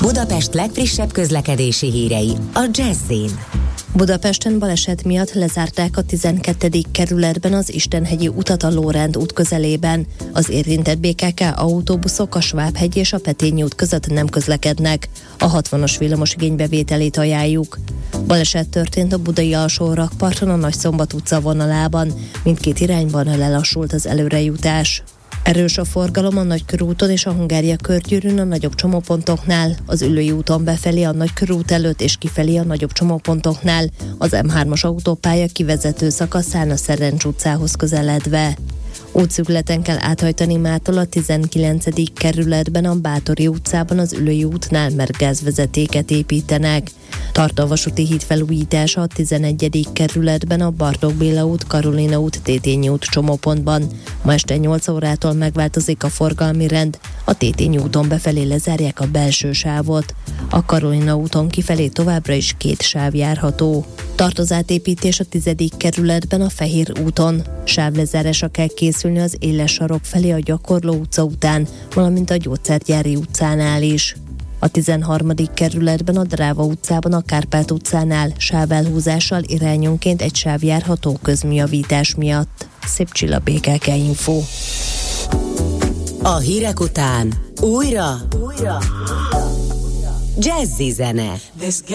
Budapest legfrissebb közlekedési hírei a Jazz-in. Budapesten baleset miatt lezárták a 12. kerületben az Istenhegyi utat a Lórend út közelében. Az érintett BKK autóbuszok a Svábhegy és a Petényi út között nem közlekednek. A 60-as villamos igénybevételét ajánljuk. Baleset történt a budai alsó rakparton a Nagyszombat utca vonalában. Mindkét irányban lelassult az előrejutás. Erős a forgalom a Nagykörúton és a Hungária körgyűrűn a nagyobb csomópontoknál, az Üllői úton befelé a Nagykörút előtt és kifelé a nagyobb csomópontoknál, az M3-as autópálya kivezető szakaszán a Szerencs utcához közeledve. Útszűkületen kell áthajtani mától a 19. kerületben a Báthori utcában az Üllői útnál, mert gázvezetéket építenek. Tart a vasúti híd felújítása a 11. kerületben a Bartók Béla út, Karolina út, Tétényi út csomópontban. Ma este 8 órától megváltozik a forgalmi rend, a Tétényi úton befelé lezárják a belső sávot. A Karolina úton kifelé továbbra is 2 sáv járható. Tart az átépítés a 10. kerületben a Fehér úton. Sávlezárásra kell készülni az Éles sarok felé a Gyakorló utca után, valamint a Gyógyszergyári utcánál is. A 13. kerületben a Dráva utcában a Kárpát utcánál sávelhúzással irányonként egy sáv járható közműjavítás miatt. Szép Csilla, BKK Info. A hírek után újra Jazzy zene.